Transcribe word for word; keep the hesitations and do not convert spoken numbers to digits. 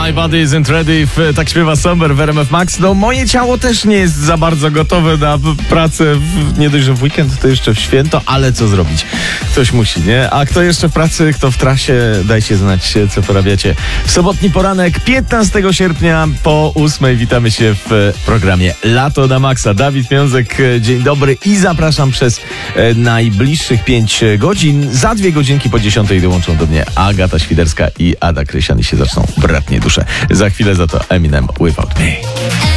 My body isn't ready, w, tak śpiewa Somber w R M F Max. No moje ciało też nie jest za bardzo gotowe na pracę, w, nie dość, że w weekend, to jeszcze w święto, ale co zrobić? Ktoś musi, nie? A kto jeszcze w pracy, kto w trasie, dajcie znać, co porabiacie. W sobotni poranek, piętnastego sierpnia po ósmej witamy się w programie Lato na Maxa. Dawid Miązek, dzień dobry i zapraszam przez e, najbliższych pięć godzin. Za dwie godzinki po dziesiątej dołączą do mnie Agata Świderska i Ada Krysian i się zaczną bratnie dusze. Za chwilę za to Eminem Without Me.